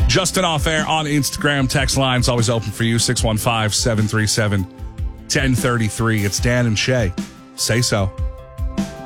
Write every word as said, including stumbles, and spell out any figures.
Justin Off Air on Instagram. Text line's always open for you. six one five, seven three seven, one zero three three. It's Dan and Shay. Say so.